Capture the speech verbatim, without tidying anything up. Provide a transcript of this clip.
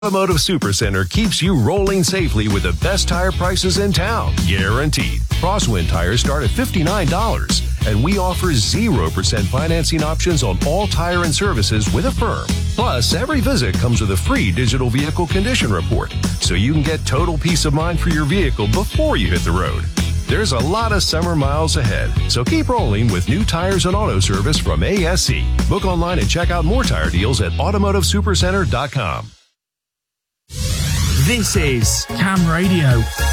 Automotive Supercenter keeps you rolling safely with the best tire prices in town, guaranteed. Crosswind tires start at fifty-nine dollars, and we offer zero percent financing options on all tire and services with Affirm. Plus, every visit comes with a free digital vehicle condition report, so you can get total peace of mind for your vehicle before you hit the road. There's a lot of summer miles ahead, so keep rolling with new tires and auto service from A S C. Book online and check out more tire deals at automotive supercenter dot com. This is Cam Radio.